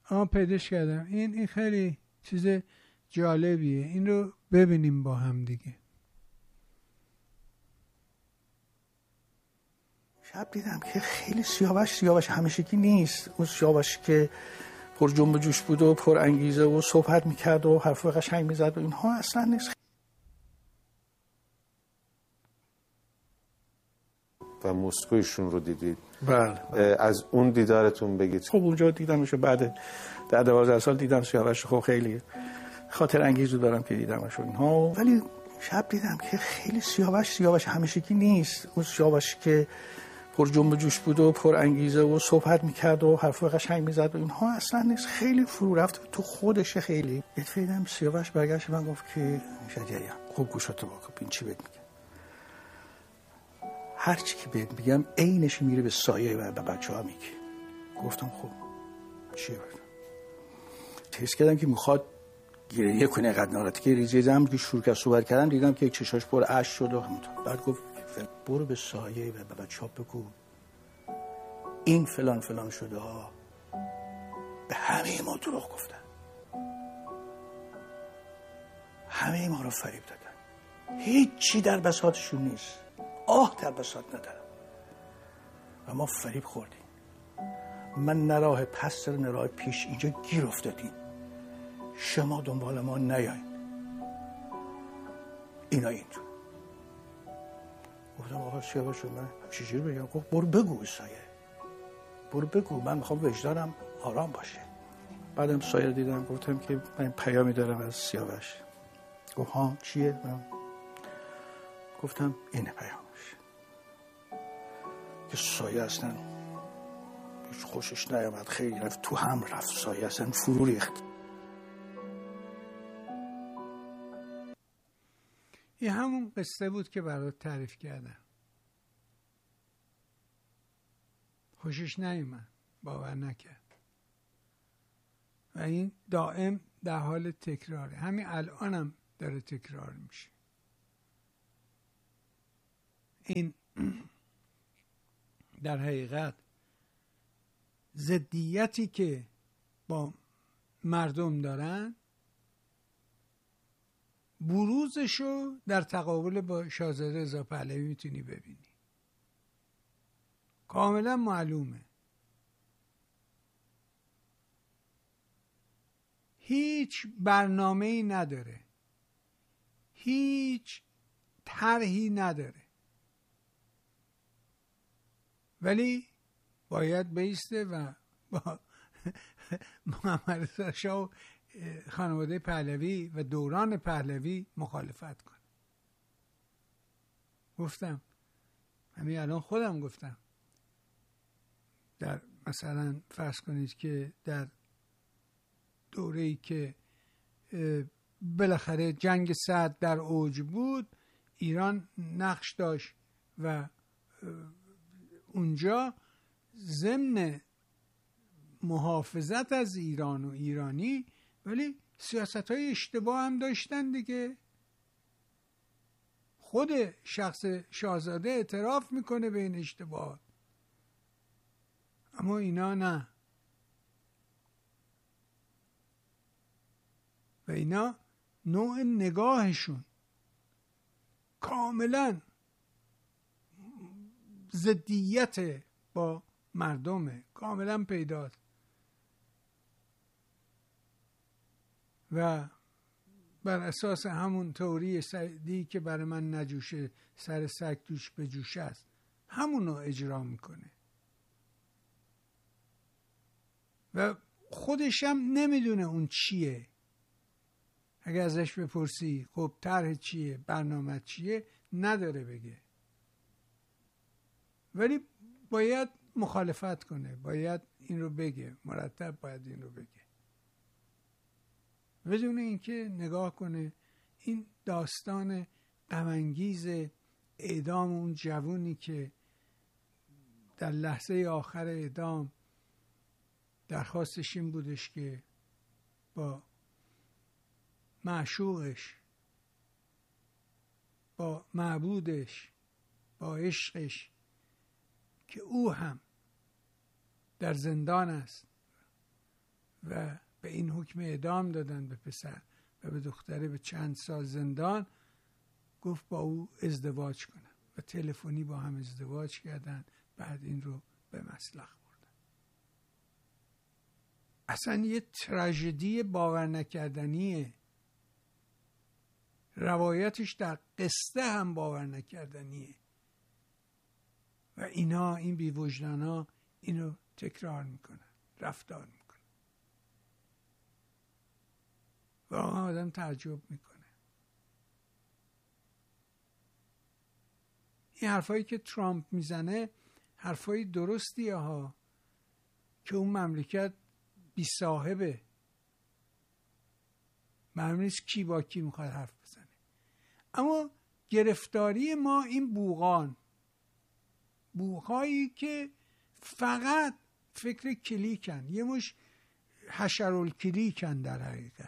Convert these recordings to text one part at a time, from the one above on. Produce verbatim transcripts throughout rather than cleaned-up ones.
آه پیداش کردم. این این خیلی چیز جالبیه، این رو ببینیم با هم دیگه. شب دیدم که خیلی سیاوش سیاوش همیشگی نیست. اون سیاوش که پر جنب و جوش بود و پر انگیزه و صحبت میکرد و حرف قشنگ میزد و اینها اصلا نیست. و مسکویشون رو دیدید؟ بله. از اون دیدارتون بگید. خب اونجا دیدمش، بعد در دوازده سال دیدم سیاوش. خب خیلی خاطر انگیزو دارم که دیدمش و اینها، ولی شب دیدم که خیلی سیاوش سیاوش همیشگی نیست. اون سیاوش که پر جنب و جوش بود و پر انگیزه و صحبت میکرد و حرف قشنگ میزد و اینها اصلا نیست. خیلی فرو رفت تو خودشه. خیلی یه دیدم سیاوش برگشت من گفت که شجریان خوب گوشاتو واکن، این چی بهت میگه؟ هر چی که بهت میگم عینش میره به سایه و به بچه‌ها میگه. گفتم خب چیه بگم؟ تست کردم که میخواد گریه کنه، قد ناراحتی که ریزیدم که شروع کرد صحبت کردم، دیدم که چشاش پر اشک شد و همونطور. بعد گفت برو به سایه و به بچه‌ها بگو این فلان فلان شده ها، به همه ما دروغ گفتن، همه ما رو فریب دادن، هیچی در بساطشون نیست، آه در بساط ندارم و ما فریب خوردیم. من نه راه پس نه راه پیش، اینجا گیر افتادیم، شما دنبال ما نیاین. اینا اینجور. گفتم آقا سیاوش من چجوری بگم؟ گفت برو بگو سایه، برو بگو، من میخوام وجدانم آرام باشه. بعدم سایه دیدم، گفتم که من پیامی دارم از سیاوش. گفت ها چیه؟ من گفتم اینه پیامش، که سایه اصلا هیچ خوشش نیامد، خیلی رفت تو هم رفت. سایه اصلا فرو ریخت. این همون قصه بود که برات تعریف کردم. خوشش نیامد، باور نکرد و این دائم در حال تکراره. همین الانم هم داره تکرار میشه. این در حقیقت ضدیتی که با مردم دارن، بروزشو در تقابل با شاهزاده رضا پهلوی میتونی ببینی. کاملا معلومه. هیچ برنامه‌ای نداره، هیچ طرحی نداره، ولی باید بیسته و با محمد رضا شاه خانواده پهلوی و دوران پهلوی مخالفت کنه. گفتم همین الان خودم گفتم، در مثلا فرض کنید که در دوره‌ای که بالاخره جنگ سرد در اوج بود، ایران نقش داشت و اونجا ضمن محافظت از ایران و ایرانی، ولی سیاست‌های اشتباه هم داشتن دیگه. خود شخص شاهزاده اعتراف میکنه به این اشتباهات، اما اینا نه. و اینا نوع نگاهشون کاملا ضدیت با مردمه، کاملا پیداست. و بر اساس همون تئوری سعدی که برای من نجوشه سر سگ توش به جوشه است، همونو اجرا میکنه و خودش هم نمیدونه اون چیه. اگه ازش بپرسی خب طرح چیه، برنامه چیه، نداره بگه، ولی باید مخالفت کنه، باید این رو بگه، مرتب باید این رو بگه، بدون اینکه نگاه کنه این داستان غم‌انگیز اعدام اون جوونی که در لحظه آخر اعدام درخواستش این بودش که با معشوقش، با معبودش، با عشقش که او هم در زندان است و به این حکم اعدام دادن به پسر و به دختره به چند سال زندان، گفت با او ازدواج کنم و تلفنی با هم ازدواج کردن، بعد این رو به مسلخ بردن. اصلا یه تراژدی باور نکردنیه، روایتش در قصه هم باور نکردنیه و اینا، این بی وجدانا اینو تکرار میکنن، رفتار میکنن و آدم تعجب میکنه. این حرفایی که ترامپ میزنه حرفایی درستیه ها، که اون مملکت بی صاحبه، معلوم نیست کی با کی میخواد حرف بزنه. اما گرفتاری ما این بوقان، بوقایی که فقط فکر کلیکن، یه مش حشرالکلیکن در حقیقت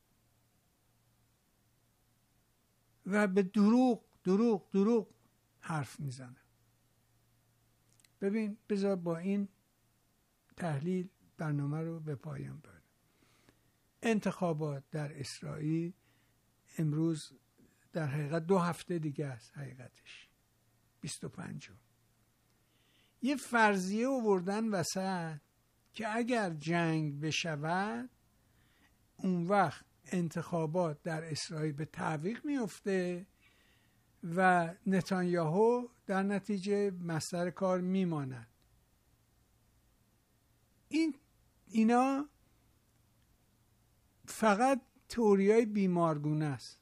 و به دروغ دروغ دروغ حرف میزنه. ببین بذار با این تحلیل برنامه رو به پایان ببرم. انتخابات در اسرائیل امروز در حقیقت دو هفته دیگه است، حقیقتش بیست و پنجم. یه فرضیه آوردن وسط که اگر جنگ بشود اون وقت انتخابات در اسرائیل به تعویق میفته و نتانیاهو در نتیجه مصدر کار میماند. این اینا فقط تئوریای بیمارگونه است.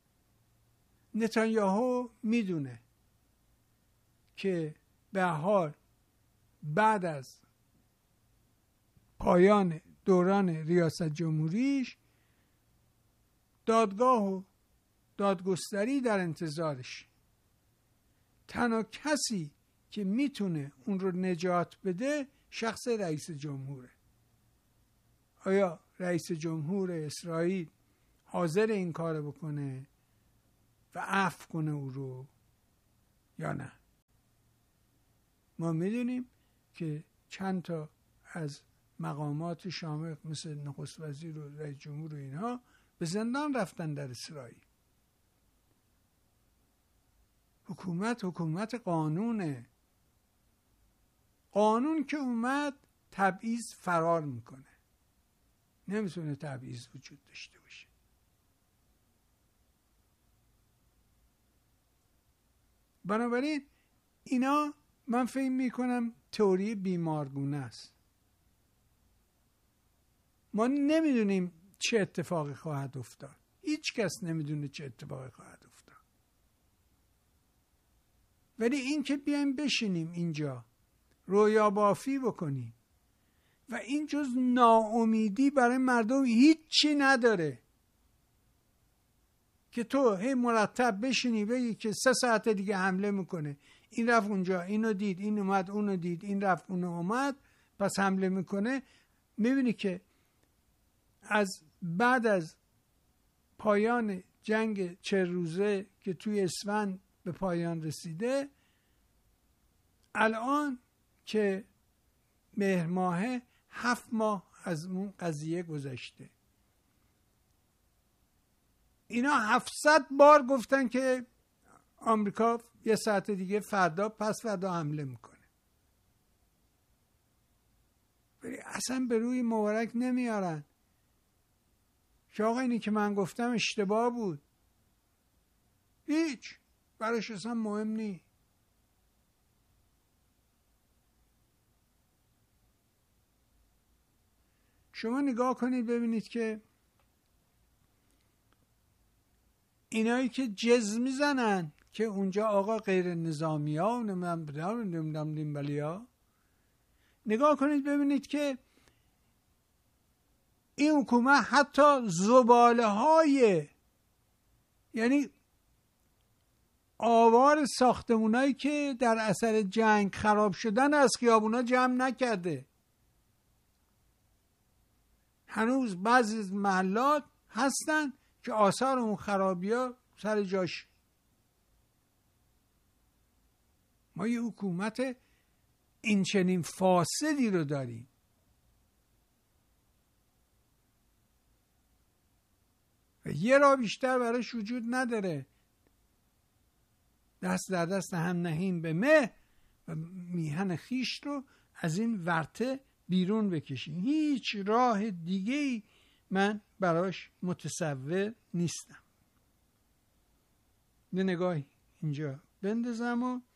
نتانیاهو میدونه که به حال بعد از پایان دوران ریاست جمهوریش دادگاه و دادگستری در انتظارش. تنها کسی که میتونه اون رو نجات بده شخص رئیس جمهوره. آیا رئیس جمهور اسرائیل حاضر این کار بکنه و عفو کنه او رو یا نه؟ ما میدونیم که چند تا از مقامات شامخ مثل نخست وزیر و رئیس جمهور و اینها به زندان رفتن در اسرائیل. حکومت حکومت قانونه. قانون که اومد تبعیض فرار میکنه. نمیتونه تبعیض وجود داشته باشه. بنابراین اینا من فکر میکنم تئوری بیمارگونه است. ما نمیدونیم چه اتفاقی خواهد افتاد. هیچ کس نمیدونه چه اتفاقی خواهد افتاد. ولی این که بیایم بشینیم اینجا رویا بافی بکنیم و این جز ناامیدی برای مردم هیچی نداره که تو هی مرتب بشینی بگی که سه ساعت دیگه حمله میکنه، این رفت اونجا، اینو دید، این اومد، اونو دید، این رفت، اونو اومد، پس حمله میکنه. میبینی که از بعد از پایان جنگ چه روزه که توی اسفند به پایان رسیده، الان که مهر ماهه هفت ماه از اون قضیه گذشته. اینا هفتصد بار گفتن که آمریکا یه ساعت دیگه فردا پس فردا حمله میکنه، ولی اصلا به روی مبارک نمیارن که آقا اینی که من گفتم اشتباه بود. هیچ براش اصلا مهم نی. شما نگاه کنید ببینید که اینایی که جز میزنن که اونجا آقا غیر نظامی ها نمیدونم ولی ها، نگاه کنید ببینید که این حکومت حتی زباله های، یعنی آوار ساختمونایی که در اثر جنگ خراب شدن از خیابونا جمع نکرده. هنوز بعضی از محلات هستن که آثار اون خرابی ها سر جاش. ما یه حکومت این چنین فاسدی رو داریم و یه راه بیشتر براش وجود نداره. دست در دست هم نهیم به مه و میهن خیش رو از این ورطه بیرون بکشیم. هیچ راه دیگه‌ای من براش متصور نیستم. یه نگاهی اینجا بندازم و